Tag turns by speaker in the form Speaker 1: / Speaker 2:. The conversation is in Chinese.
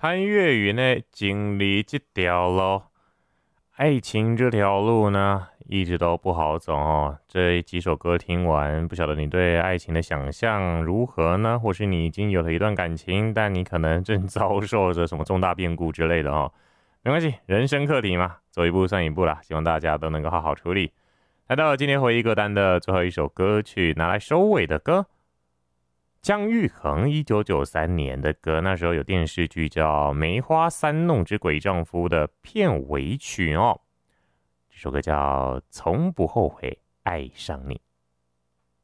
Speaker 1: 潘越云呢经历这条路，爱情这条路呢一直都不好走哦。这几首歌听完，不晓得你对爱情的想象如何呢？或是你已经有了一段感情，但你可能正遭受着什么重大变故之类的哦。没关系，人生课题嘛，走一步算一步啦。希望大家都能够好好处理。来到了今天回忆歌单的最后一首歌曲，拿来收尾的歌。姜育恒1993年的歌，那时候有电视剧叫《梅花三弄之鬼丈夫》的片尾曲哦。这首歌叫《从不后悔爱上你》。